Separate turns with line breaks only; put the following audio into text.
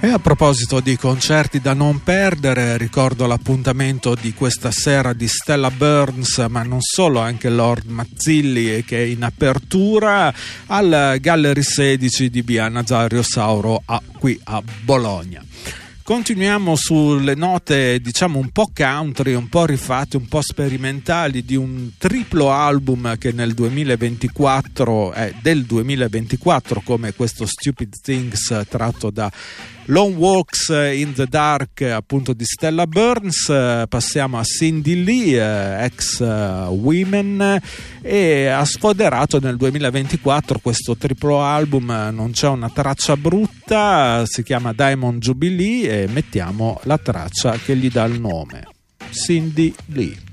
E a proposito di concerti da non perdere, ricordo l'appuntamento di questa sera di Stella Burns, ma non solo, anche Lord Mazzilli, che è in apertura al Gallery 16 di via Nazario Sauro qui a Bologna. Continuiamo sulle note, diciamo, un po' country, un po' rifatte, un po' sperimentali di un triplo album che nel 2024 è del 2024, come questo Stupid Things tratto da Long Walks in the Dark, appunto, di Stella Burns. Passiamo a Cindy Lee, ex Women, e ha sfoderato nel 2024 questo triplo album. Non c'è una traccia brutta, si chiama Diamond Jubilee e mettiamo la traccia che gli dà il nome, Cindy Lee.